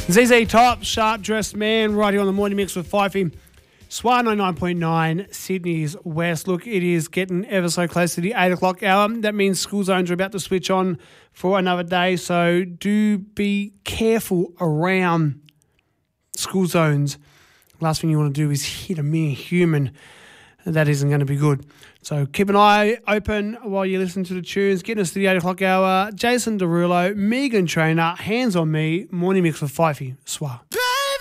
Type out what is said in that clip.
ZZ Top, Sharp Dressed Man, right here on the Morning Mix with Fifey. SWAR 99.9, Sydney's West. Look, it is getting ever so close to the 8 o'clock hour. That means school zones are about to switch on for another day, so do be careful around school zones. Last thing you want to do is hit a mere human. That isn't going to be good. So keep an eye open while you listen to the tunes. Getting us to the 8 o'clock hour. Jason Derulo, Megan Trainor, Hands on Me, Morning Mix with Fifey, SWAR.